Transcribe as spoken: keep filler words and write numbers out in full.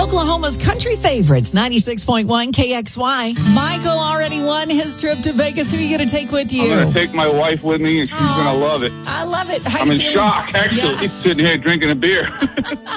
Oklahoma's country favorites, ninety-six point one K X Y. Michael already won his trip to Vegas. Who are you going to take with you? I'm going to take my wife with me, and she's oh, going to love it. I love it. How I'm you in feeling? shock, actually, Yeah. sitting here drinking a beer.